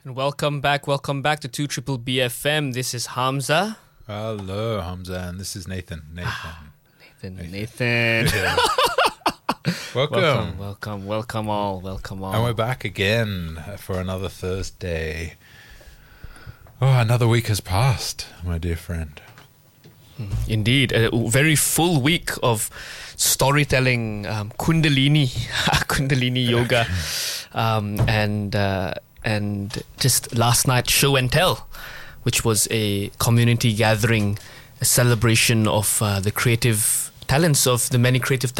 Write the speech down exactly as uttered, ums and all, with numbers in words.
And welcome back, welcome back to two Triple B F M. This is Hamza. Hello, Hamza, and this is Nathan. Nathan. Nathan, Nathan. Yeah. Welcome. welcome, welcome, welcome all, welcome all. And we're back again for another Thursday. Oh, another week has passed, my dear friend. Indeed, a very full week of storytelling, um, Kundalini, Kundalini yoga, um, and uh, and just last night show and tell, which was a community gathering, a celebration of uh, the creative talents of the many creative